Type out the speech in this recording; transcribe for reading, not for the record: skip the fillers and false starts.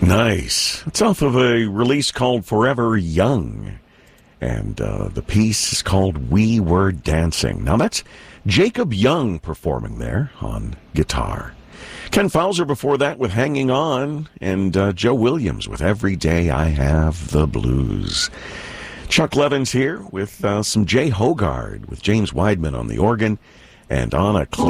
Nice. It's off of a release called Forever Young. And the piece is called We Were Dancing. Now that's Jacob Young performing there on guitar. Ken Fowler before that with Hanging On, and Joe Williams with Every Day I Have the Blues. Chuck Levins here with some Jay Hogard with James Weidman on the organ and on a